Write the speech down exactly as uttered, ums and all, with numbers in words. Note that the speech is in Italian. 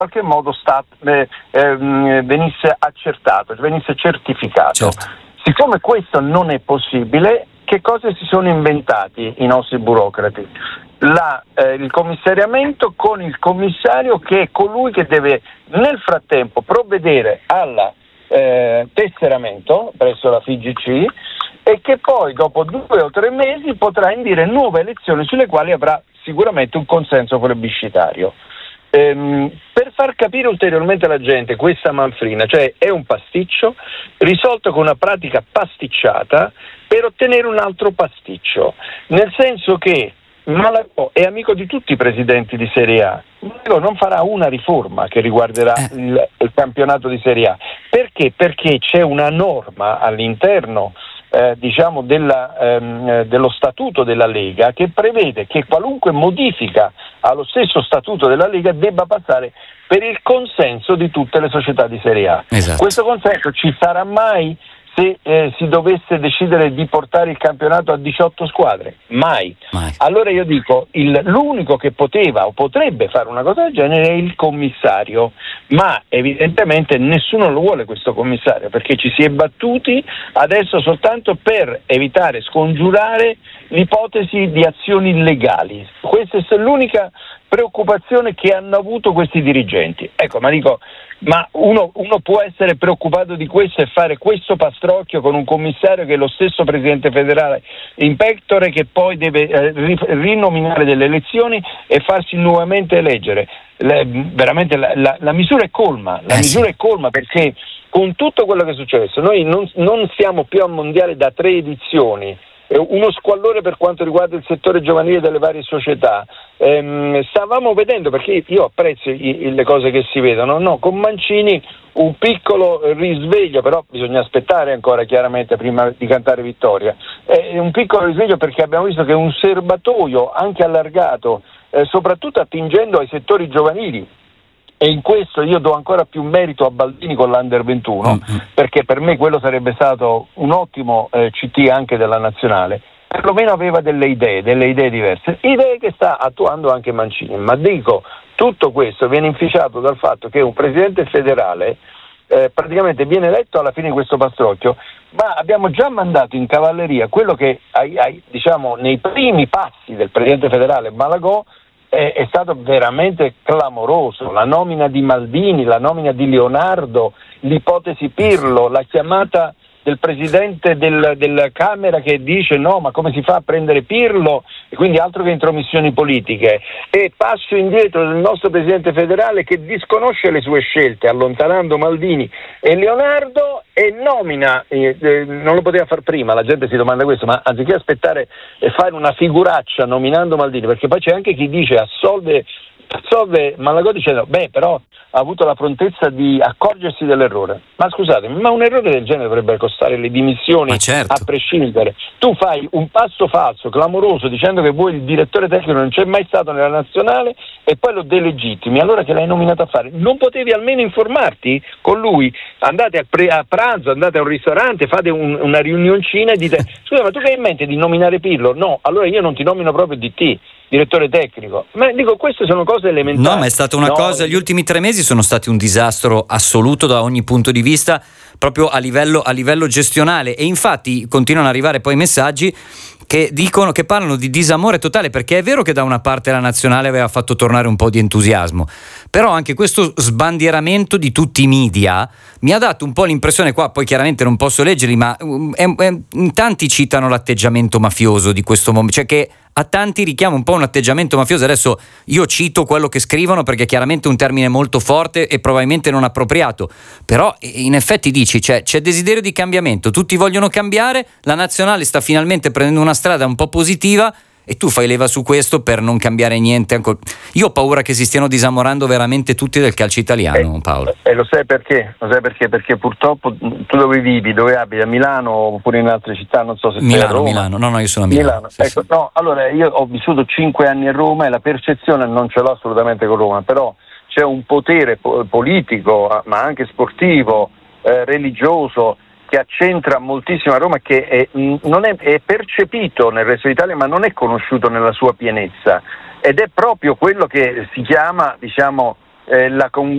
qualche modo sta, eh, eh, venisse accertato, venisse certificato. Certo. Siccome questo non è possibile, che cosa si sono inventati i nostri burocrati? La, eh, il commissariamento con il commissario, che è colui che deve nel frattempo provvedere al eh, tesseramento presso la F I G C e che poi dopo due o tre mesi potrà indire nuove elezioni sulle quali avrà sicuramente un consenso plebiscitario. Ehm, per far capire ulteriormente alla gente questa manfrina, cioè è un pasticcio risolto con una pratica pasticciata per ottenere un altro pasticcio, nel senso che Malagò è amico di tutti i presidenti di Serie A. Malagò non farà una riforma che riguarderà Eh. il, il campionato di Serie A. Perché? Perché c'è una norma all'interno eh, diciamo della, ehm, dello statuto della Lega che prevede che qualunque modifica allo stesso statuto della Lega debba passare per il consenso di tutte le società di Serie A. Esatto. Questo consenso ci sarà mai se eh, si dovesse decidere di portare il campionato a diciotto squadre? Mai. Mai. Allora io dico, il, l'unico che poteva o potrebbe fare una cosa del genere è il commissario, ma evidentemente nessuno lo vuole questo commissario, perché ci si è battuti adesso soltanto per evitare, scongiurare l'ipotesi di azioni illegali. Questa è l'unica preoccupazione che hanno avuto questi dirigenti. Ecco, ma dico, ma uno, uno può essere preoccupato di questo e fare questo pastrocchio con un commissario che è lo stesso presidente federale in pectore, che poi deve eh, rinominare delle elezioni e farsi nuovamente eleggere. Le, veramente la, la, la misura è colma, la eh misura sì. è colma, perché con tutto quello che è successo noi non, non siamo più al mondiale da tre edizioni. Uno squallore per quanto riguarda il settore giovanile delle varie società. Ehm, stavamo vedendo, perché io apprezzo i, i, le cose che si vedono, no? Con Mancini un piccolo risveglio, però bisogna aspettare ancora chiaramente prima di cantare vittoria. Eh, un piccolo risveglio, perché abbiamo visto che un serbatoio anche allargato, eh, soprattutto attingendo ai settori giovanili. E in questo io do ancora più merito a Baldini con l'Under ventuno, mm-hmm. perché per me quello sarebbe stato un ottimo eh, C T anche della nazionale. Perlomeno aveva delle idee, delle idee diverse, idee che sta attuando anche Mancini. Ma dico, tutto questo viene inficiato dal fatto che un presidente federale eh, praticamente viene eletto alla fine di questo pastrocchio, ma abbiamo già mandato in cavalleria quello che ai, ai, diciamo nei primi passi del presidente federale Malagò è, è stato veramente clamoroso. La nomina di Maldini, la nomina di Leonardo, l'ipotesi Pirlo, la chiamata del presidente del, della Camera che dice no, ma come si fa a prendere Pirlo, e quindi altro che intromissioni politiche, e passo indietro del nostro presidente federale che disconosce le sue scelte allontanando Maldini e Leonardo e nomina, eh, eh, non lo poteva far prima, la gente si domanda questo, ma anziché aspettare e fare una figuraccia nominando Maldini, perché poi c'è anche chi dice assolve assolve Malagò dicendo beh però ha avuto la prontezza di accorgersi dell'errore. Ma scusate, ma un errore del genere dovrebbe costare le dimissioni, certo. a prescindere. Tu fai un passo falso, clamoroso, dicendo che vuoi il direttore tecnico non c'è mai stato nella nazionale e poi lo delegittimi, allora che l'hai nominato a fare? Non potevi almeno informarti con lui? Andate a, pre- a pranzo, andate a un ristorante, fate un- una riunioncina e dite scusa, ma tu che hai in mente di nominare Pirlo? No, allora io non ti nomino proprio D T, direttore tecnico. Ma dico, queste sono cose elementari. No, ma è stata una no, cosa, gli ultimi tre mesi sono stati un disastro assoluto da ogni punto di vista, proprio a livello, a livello gestionale, e infatti continuano ad arrivare poi messaggi che dicono, che parlano di disamore totale, perché è vero che da una parte la nazionale aveva fatto tornare un po' di entusiasmo, però anche questo sbandieramento di tutti i media mi ha dato un po' l'impressione, qua poi chiaramente non posso leggerli, ma um, è, è, tanti citano l'atteggiamento mafioso di questo momento, cioè che a tanti richiama un po' un atteggiamento mafioso. Adesso io cito quello che scrivono perché chiaramente è un termine molto forte e probabilmente non appropriato, però in effetti dici c'è, c'è desiderio di cambiamento, tutti vogliono cambiare, la nazionale sta finalmente prendendo una strada un po' positiva e tu fai leva su questo per non cambiare niente ancora. Io ho paura che si stiano disamorando veramente tutti del calcio italiano, Paolo. E eh, lo sai perché? Lo sai perché? Perché purtroppo tu dove vivi, dove abiti, a Milano oppure in altre città, non so se Milano, sei a Roma. Milano, no no io sono a Milano. Milano. Sì, ecco, sì. No, allora io ho vissuto cinque anni a Roma e la percezione non ce l'ho assolutamente con Roma, però c'è un potere po- politico, ma anche sportivo, eh, religioso, che accentra moltissimo a Roma, che è, non è, è percepito nel resto d'Italia ma non è conosciuto nella sua pienezza, ed è proprio quello che si chiama, diciamo, eh, la, con,